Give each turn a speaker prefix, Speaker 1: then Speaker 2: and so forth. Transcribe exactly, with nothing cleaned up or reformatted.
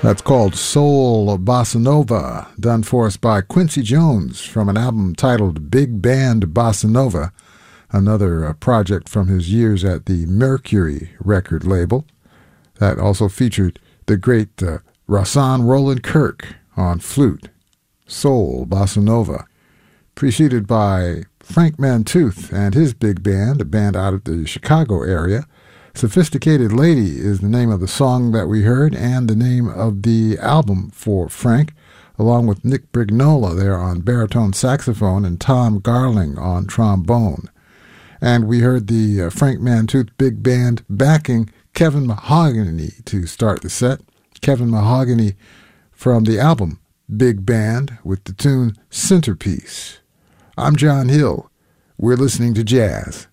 Speaker 1: That's called Soul Bossa Nova, done for us by Quincy Jones from an album titled Big Band Bossa Nova, another uh, project from his years at the Mercury record label. That also featured the great uh, Rahsaan Roland Kirk on flute. Soul Bossa Nova, preceded by Frank Mantooth and his big band, a band out of the Chicago area. Sophisticated Lady is the name of the song that we heard and the name of the album for Frank, along with Nick Brignola there on baritone saxophone and Tom Garling on trombone. And we heard the uh, Frank Mantooth Big Band backing Kevin Mahogany to start the set. Kevin Mahogany from the album Big Band with the tune Centerpiece. I'm John Hill. We're listening to jazz.